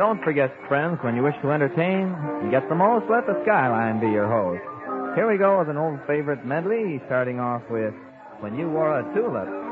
Don't forget, friends, when you wish to entertain and get the most, let the Skyline be your host. Here we go with an old favorite medley, starting off with When You Wore a Tulip.